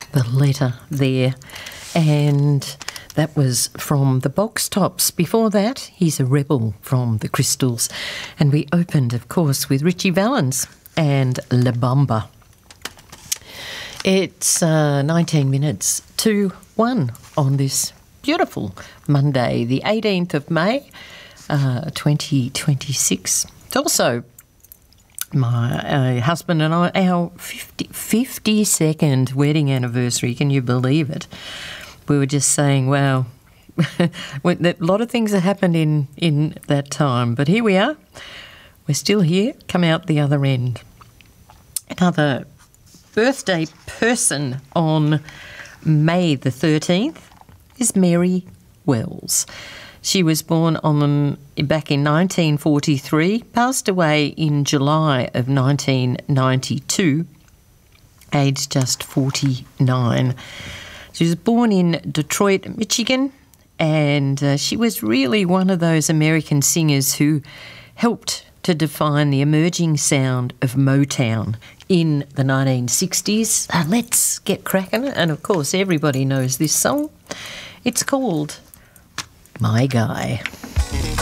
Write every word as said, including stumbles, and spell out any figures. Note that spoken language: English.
the letter there. And that was from the Box Tops. Before that, He's a Rebel from the Crystals. And we opened, of course, with Richie Valens and La Bamba. It's uh, nineteen minutes to one on this beautiful Monday, the eighteenth of May, uh, twenty twenty-six. It's also my uh, husband and I, our fifty, fifty-second wedding anniversary. Can you believe it? We were just saying, wow, a lot of things have happened in, in that time. But here we are. We're still here, come out the other end. Another birthday person on May the thirteenth is Mary Wells. She was born on back in nineteen forty-three, passed away in July of nineteen ninety-two, aged just forty-nine. She was born in Detroit, Michigan, and uh, she was really one of those American singers who helped to define the emerging sound of Motown in the nineteen sixties. Uh, let's get cracking. And, of course, everybody knows this song. It's called My Guy.